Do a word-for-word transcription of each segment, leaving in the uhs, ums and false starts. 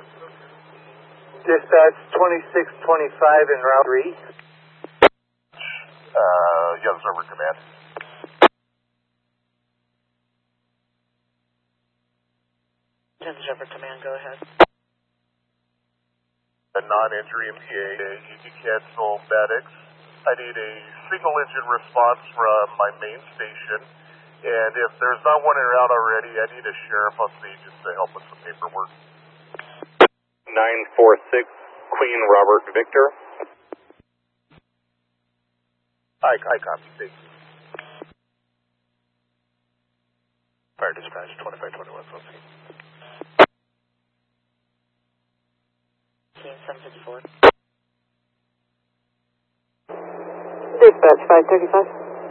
Dispatch twenty-six twenty-five in Route three. Uh, yeah, server command. ten Shepherd Command, go ahead. A non-injury M P A, you can cancel medics. I need a single engine response from my main station. And if there's not one in route already, I need a sheriff on scene just to help with some paperwork. nine four six, Queen Robert Victor. I, I copy, thank you. Fire dispatch twenty-five twenty-one, Foxy. seven fifty-four. Dispatch five thirty-five.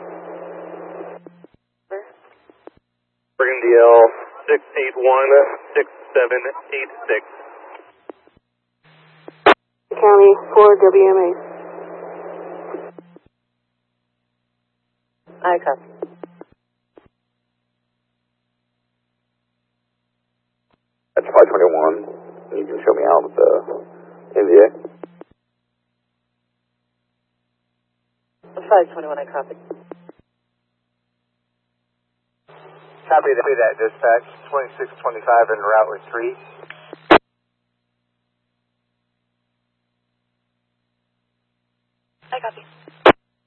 Brigham D L six eight one six seven eight six. County four W M A. I copy. That's five twenty-one. You can show me out with the N V A. five twenty-one, I copy. Copy that, that dispatch twenty-six twenty-five in Route three.